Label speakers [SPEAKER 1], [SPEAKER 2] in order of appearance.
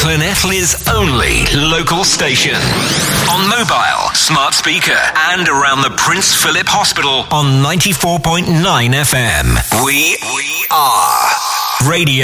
[SPEAKER 1] Llanelli's only local station. On mobile, smart speaker, and around the Prince Philip Hospital on 94.9 FM. We are Radio